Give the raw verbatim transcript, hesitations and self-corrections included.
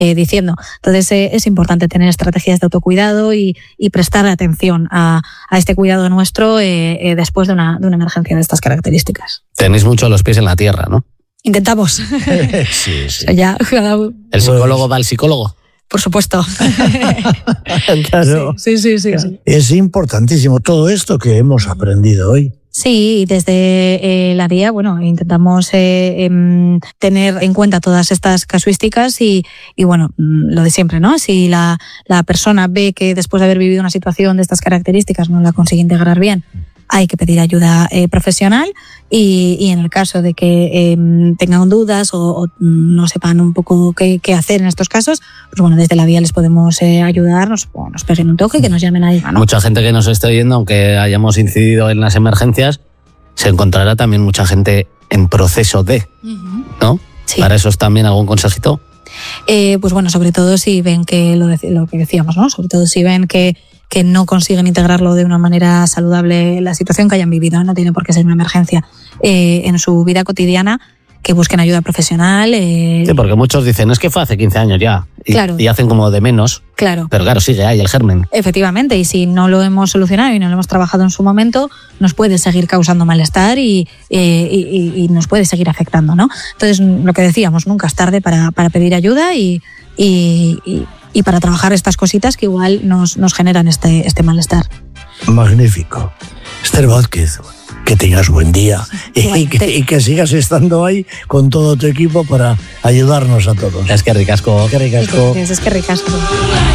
eh, diciendo. Entonces eh, es importante tener estrategias de autocuidado y, y prestar atención a, a este cuidado nuestro eh, eh, después de una, de una emergencia de estas características. Tenéis mucho los pies en la tierra, ¿no? Intentamos. Sí, sí. Ya, ¿El psicólogo va al psicólogo? por supuesto. Claro. Sí, sí, sí, sí. Es importantísimo todo esto que hemos aprendido hoy. Sí, desde eh, la guía, bueno, intentamos eh, eh, tener en cuenta todas estas casuísticas y, y bueno, lo de siempre, ¿no? Si la, la persona ve que después de haber vivido una situación de estas características no la consigue integrar bien, hay que pedir ayuda eh, profesional y, y en el caso de que eh, tengan dudas o, o no sepan un poco qué, qué hacer en estos casos, pues bueno, desde la vía les podemos eh, ayudar, nos, o nos peguen un toque, que nos llamen ahí, ¿no? Mucha gente que nos esté oyendo, aunque hayamos incidido en las emergencias, se encontrará también mucha gente en proceso de, ¿no? Sí. ¿Para eso es también algún consejito? Eh, pues bueno, sobre todo si ven que lo, de, lo que decíamos, ¿no? Sobre todo si ven que que no consiguen integrarlo de una manera saludable la situación que hayan vivido, no tiene por qué ser una emergencia, eh, en su vida cotidiana, que busquen ayuda profesional. Eh... Sí, porque muchos dicen, es que fue hace quince años ya, y, claro. y hacen como de menos, claro. Pero claro, sigue ahí el germen. Efectivamente, y si no lo hemos solucionado y no lo hemos trabajado en su momento, nos puede seguir causando malestar y, eh, y, y nos puede seguir afectando, ¿no? Entonces, lo que decíamos, nunca es tarde para, para pedir ayuda y, y, y y para trabajar estas cositas que igual nos, nos generan este, este malestar. Magnífico. Esther Vázquez, que tengas buen día y, y, que, y que sigas estando ahí con todo tu equipo para ayudarnos a todos. Es que ricasco. Es que ricasco. Es que ricasco.